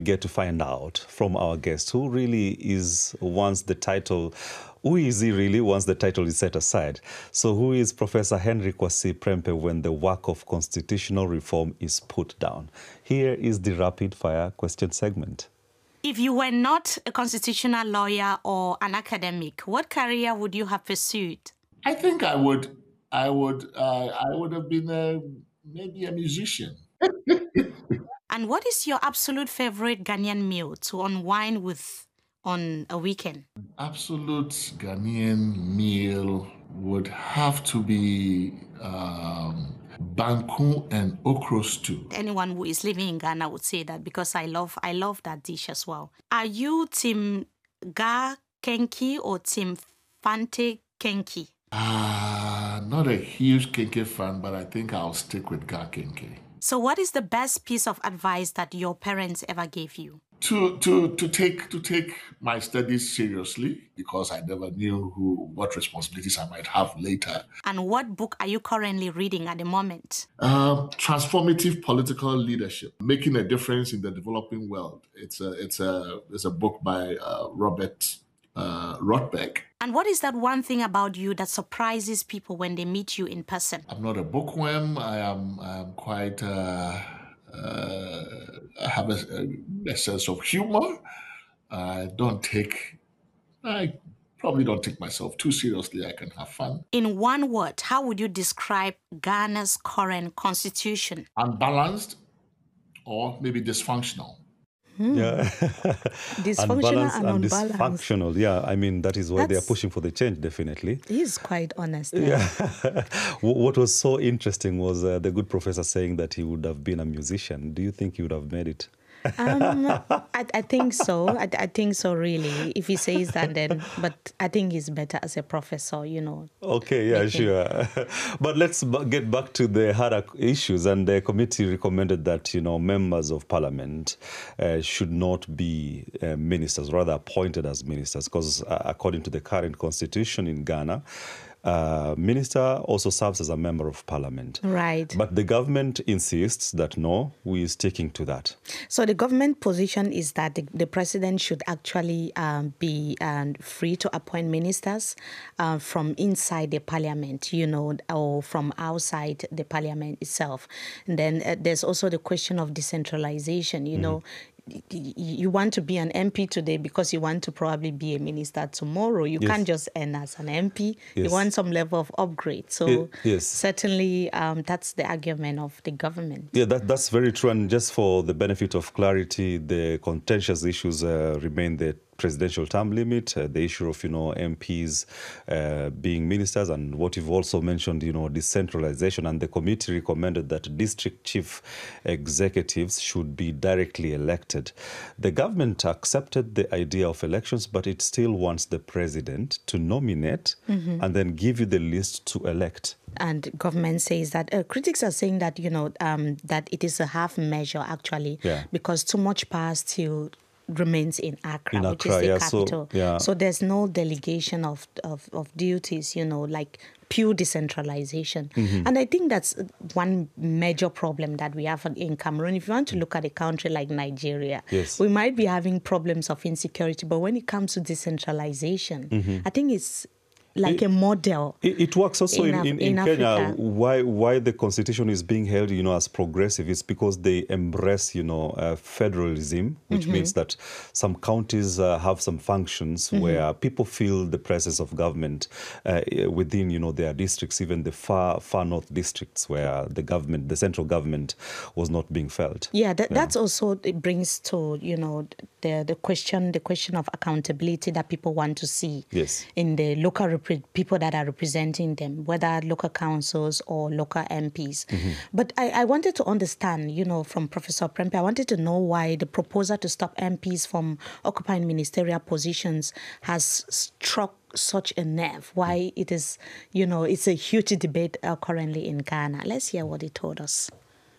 get to find out from our guest who really is once the title, who is he really once the title is set aside. So who is Professor Henry Kwasi Prempeh when the work of constitutional reform is put down? Here is the rapid fire question segment. If you were not a constitutional lawyer or an academic, what career would you have pursued? I think I would have been maybe a musician. And what is your absolute favorite Ghanaian meal to unwind with on a weekend? Absolute Ghanaian meal would have to be banku and okra stew. Anyone who is living in Ghana would say that because I love that dish as well. Are you Team Ga Kenki or Team Fante Kenki? Not a huge kenke fan, but I think I'll stick with Ga kenke. So what is the best piece of advice that your parents ever gave you? To take my studies seriously, because I never knew what responsibilities I might have later. And what book are you currently reading at the moment? Transformative Political Leadership: Making a Difference in the Developing World. It's a book by Robert Rothberg. And what is that one thing about you that surprises people when they meet you in person? I'm not a bookworm. I am quite. I have a sense of humor. I probably don't take myself too seriously. I can have fun. In one word, how would you describe Ghana's current constitution? Unbalanced, or maybe dysfunctional. Yeah. Dysfunctional and unbalanced. Dysfunctional. Yeah, I mean, that is why they are pushing for the change, definitely. He's quite honest. Yeah. What was so interesting was the good professor saying that he would have been a musician. Do you think he would have made it? I think so. I think so, really. If he says that, then, but I think he's better as a professor, Okay, yeah, sure. But let's get back to the harder issues. And the committee recommended that, members of parliament should not be ministers, rather appointed as ministers, because according to the current constitution in Ghana, minister also serves as a member of parliament. Right. But the government insists that no, we are sticking to that. So the government position is that the president should actually be free to appoint ministers from inside the parliament, or from outside the parliament itself. And then there's also the question of decentralization, you want to be an MP today because you want to probably be a minister tomorrow. You can't just end as an MP. Yes. You want some level of upgrade. So certainly that's the argument of the government. Yeah, that's very true. And just for the benefit of clarity, the contentious issues remain the presidential term limit, the issue of, MPs being ministers, and what you've also mentioned, decentralization. And the committee recommended that district chief executives should be directly elected. The government accepted the idea of elections, but it still wants the president to nominate and then give you the list to elect. And government says that critics are saying that, that it is a half measure, actually, because too much power still remains in Accra, which is the capital. So there's no delegation of duties, like pure decentralization. And I think that's one major problem that we have in Cameroon. If you want to look at a country like Nigeria, we might be having problems of insecurity, but when it comes to decentralization, I think it's like a model. It works also in Kenya. Why the constitution is being held, as progressive is because they embrace, federalism, which means that some counties have some functions where people feel the presence of government within, their districts, even the far north districts where the central government was not being felt. Yeah, that's also, it brings to, the question of accountability that people want to see in the local people that are representing them, whether local councils or local MPs. But I wanted to understand, from Professor Prempeh, I wanted to know why the proposal to stop MPs from occupying ministerial positions has struck such a nerve, why it is, it's a huge debate currently in Ghana. Let's hear what he told us.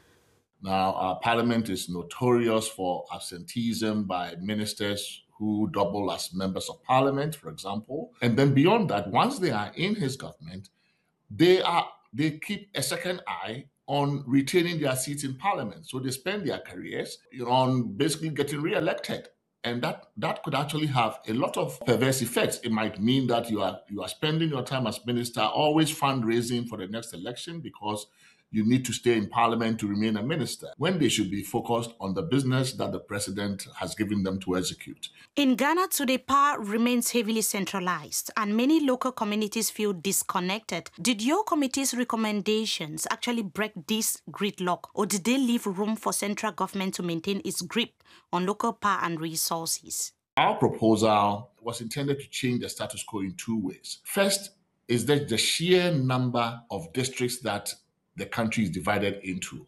Now, our parliament is notorious for absenteeism by ministers who double as members of parliament, for example. And then beyond that, once they are in his government, they keep a second eye on retaining their seats in parliament. So they spend their careers on basically getting re-elected. And that could actually have a lot of perverse effects. It might mean that you are spending your time as minister always fundraising for the next election because you need to stay in parliament to remain a minister, when they should be focused on the business that the president has given them to execute. In Ghana today, power remains heavily centralized and many local communities feel disconnected. Did your committee's recommendations actually break this gridlock, or did they leave room for central government to maintain its grip on local power and resources? Our proposal was intended to change the status quo in two ways. First is that the sheer number of districts that the country is divided into,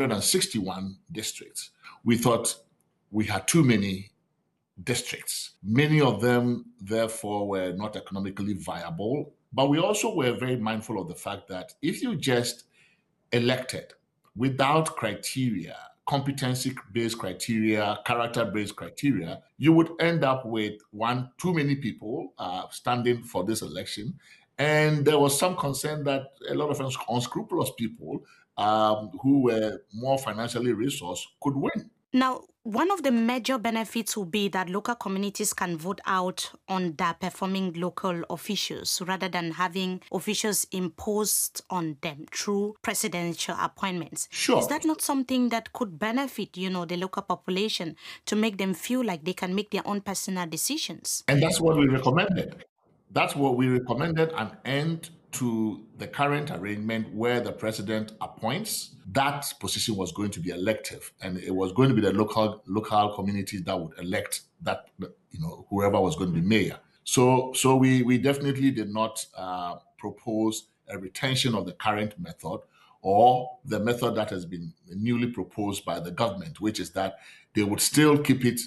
261 districts. We thought we had too many districts. Many of them, therefore, were not economically viable. But we also were very mindful of the fact that if you just elected without criteria, competency-based criteria, character-based criteria, you would end up with too many people standing for this election. And there was some concern that a lot of unscrupulous people who were more financially resourced could win. Now, one of the major benefits will be that local communities can vote out underperforming local officials rather than having officials imposed on them through presidential appointments. Sure. Is that not something that could benefit, the local population to make them feel like they can make their own personal decisions? And that's what we recommended. That's what we recommended, an end to the current arrangement where the president appoints. That position was going to be elective, and it was going to be the local communities that would elect that, whoever was going to be mayor. So we definitely did not propose a retention of the current method or the method that has been newly proposed by the government, which is that they would still keep it.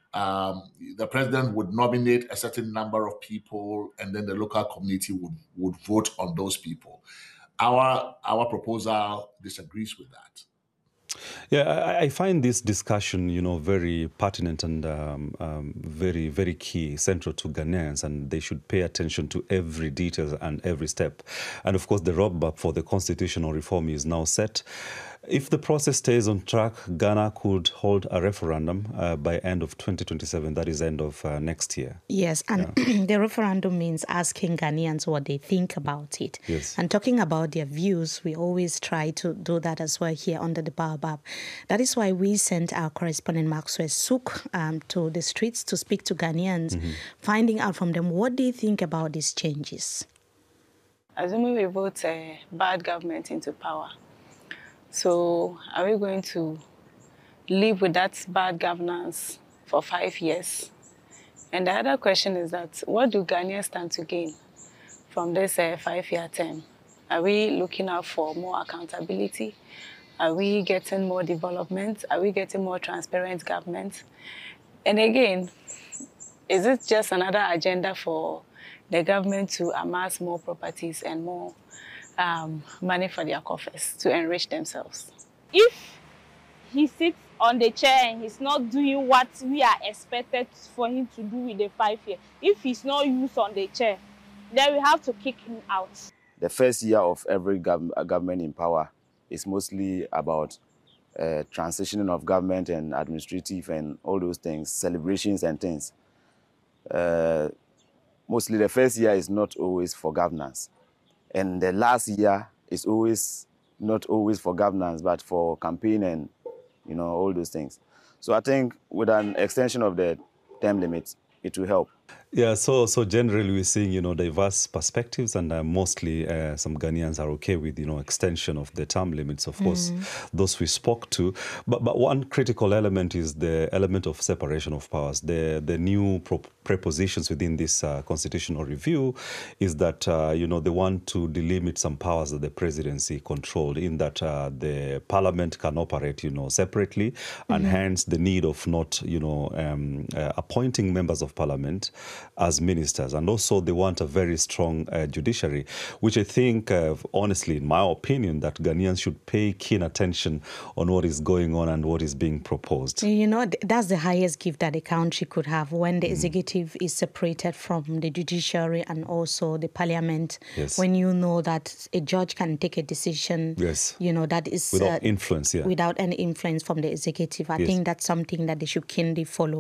The president would nominate a certain number of people, and then the local community would vote on those people. Our proposal disagrees with that. Yeah, I find this discussion, very pertinent and very, very key, central to Ghanaians, and they should pay attention to every detail and every step. And of course, the roadmap for the constitutional reform is now set. If the process stays on track, Ghana could hold a referendum by end of 2027, that is end of next year. Yes, and the referendum means asking Ghanaians what they think about it. Yes. And talking about their views, we always try to do that as well here under the Baobab. That is why we sent our correspondent Maxwell Sook to the streets to speak to Ghanaians, finding out from them what they think about these changes. Assuming we vote a bad government into power, so are we going to live with that bad governance for 5 years? And the other question is that what do Ghanaians stand to gain from this 5-year term? Are we looking out for more accountability? Are we getting more development? Are we getting more transparent government? And again, is it just another agenda for the government to amass more properties and more money for their coffers to enrich themselves? If he sits on the chair and he's not doing what we are expected for him to do with the 5 years, if he's not used on the chair, then we have to kick him out. The first year of every government in power is mostly about transitioning of government and administrative and all those things, celebrations and things. Mostly the first year is not always for governance. And the last year is not always for governance, but for campaign and, all those things. So I think with an extension of the term limit, it will help. Yeah, so generally we're seeing, diverse perspectives, and mostly some Ghanaians are okay with, extension of the term limits, of course, those we spoke to. But one critical element is the element of separation of powers. The new prepositions within this constitutional review is that, they want to delimit some powers that the presidency controlled, in that the parliament can operate, separately, and hence the need of not, appointing members of parliament as ministers. And also they want a very strong judiciary, which I think, honestly, in my opinion, that Ghanaians should pay keen attention on what is going on and what is being proposed. You know, that's the highest gift that a country could have, when the executive is separated from the judiciary and also the parliament. Yes. When you know that a judge can take a decision, yes, you know, that is without influence, without any influence from the executive. I think that's something that they should keenly follow.